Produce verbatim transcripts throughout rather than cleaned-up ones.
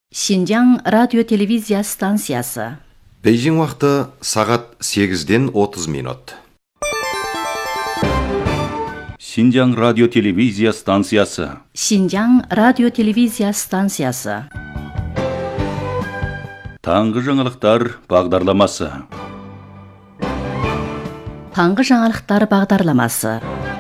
Шинжаң радио-телевизия станциясы. Бейжің уақыты сағат сегізден отыз минут. Шинжаң радио-телевизия станциясы. Шинжаң радио-телевизия станциясы. Таңғы жаңалықтар бағдарламасы. Таңғы жаңалықтар бағдарламасы.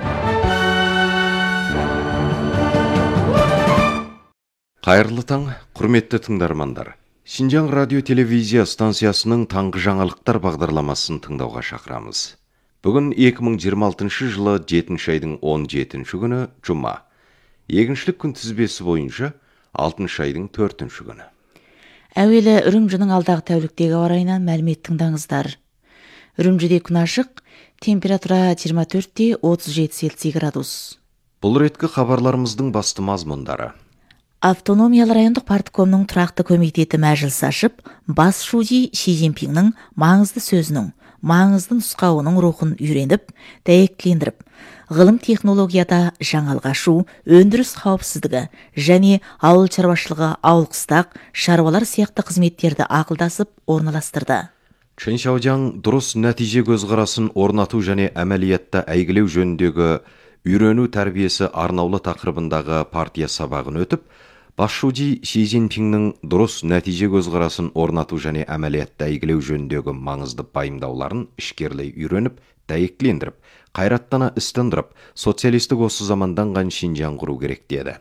Қайырлы таң, құрметті тыңдармандар. Шинжаң радио-телевизия станциясының таңғы жаңалықтар бағдарламасын тыңдауға шақырамыз. Бүгін екі мың жиырма алтыншы жылы жетінші айдың он жетінші күні жұма. Егіншілік күнтізбесі бойынша алтыншы айдың төртінші күні. Әуелі Үрімжінің алдағы тәуліктегі ауа райынан мәлімет тыңдаңыздар. Үрімжіде күн ашық, температура жиырма төрт те отыз жеті Цельсий градус. Бұл реткі хабарларымыздың басты мазмұндары. Автономиялы райондық парткомның тұрақты комитеті мәжіліс ашып, бас шуди Ши Цзиньпиннің маңызды сөзінің, маңызды нұсқауының рухын үйреніп, дәйектілендіріп, ғылым технологияда жаңалық ашу, өндіріс қауіпсіздігі және ауыл шаруашылығы, ауыл қыстақ, шаруалар сияқты қызметтерді ақылдасып орналастырды. Чэн Шаожаң дұрыс нәтиже көзқарасын орнату және әмәлиятта әйгілеу жөніндегі үйрену тәрбиесі арнаулы тақырыбындағы партия сабағын өтіп, бас шуди Ши Цзиньпиннің дұрыс нәтиже көзқарасын орнату және әмәлиятта әйгілеу жөніндегі маңызды пайымдауларын ішкерлей үйреніп, дәйектілендіріп, қайраттана істендіріп, социалистік осы заманданған Шинжаң құру керек деді.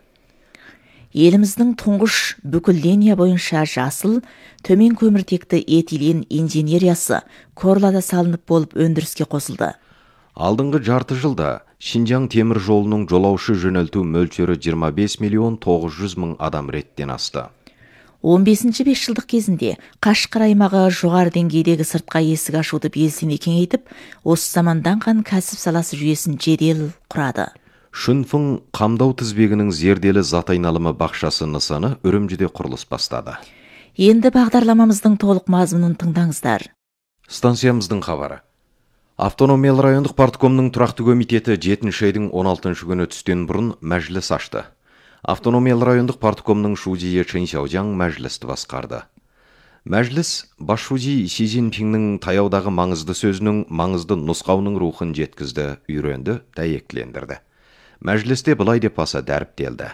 Еліміздің тұңғыш бүкіл линия бойынша жасыл, төмен көміртекті этилен инженериясы Корлада салынып болып өндіріске қосылды. Алдыңғы жарты жылда Шинжаң темір жолының жолаушы жөнелту мөлшері жиырма бес миллион тоғыз жүз мың адам реттен асты. он бесінші бес жылдық кезінде Қашқар аймағы жоғары деңгейдегі сыртқа есік ашуды белсене кеңейтіп, осы заманданған кәсіп саласы жүйесін жедел құрады. Шүнфың қамдау тізбегінің зерделі зат айналымы бақшасы нысаны Үрімжіде құрылыс бастады. Енді бағдарламамыздың толық мазмұнын тыңдаңыздар. Станциямыздың хабары. Автономиялы райондық парткомның тұрақты комитеті жетінші айдың он алтыншы күні түстен бұрын мәжіліс ашты. Автономиялы райондық парткомның шудиі Чэн Шаожаң мәжілісті басқарды. Мәжіліс бас шуди Ши Цзиньпиннің таяудағы маңызды сөзінің, маңызды нұсқауының рухын жеткізді, үйренді, дәйектілендірді. Мәжілісте былай деп баса дәріптелді.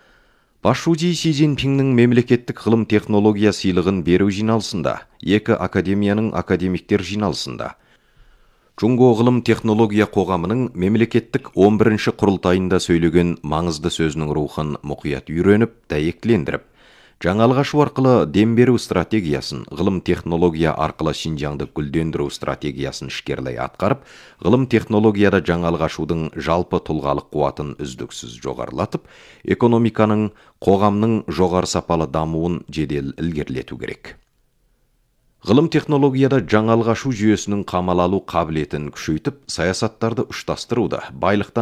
Бас шуди Ши Цзиньпиннің мемлекеттік ғылым технология сыйлығын беру жиналысында, екі академияның академиктер жиналысында, Джунго ғылым технология қоғамының мемлекеттік он бірінші құрылтайында сөйлеген маңызды сөзінің рухын мұқият үйреніп, дәйектілендіріп, жаңалық ашу арқылы дем беру стратегиясын, ғылым технология арқылы Шинжаңды гүлдендіру стратегиясын ішкерлей атқарып, ғылым технологияда жаңалық ашудың жалпы тұлғалық қуатын үздіксіз жоғарылатып, экономиканың, қоғамның жоғары сапалы дамуын жедел ілгерілету керек. Ғылым технологияда жаңалық ашу жүйесінің қамал алу қабілетін күшейтіп, саясаттарды ұштастыруды, байлықтан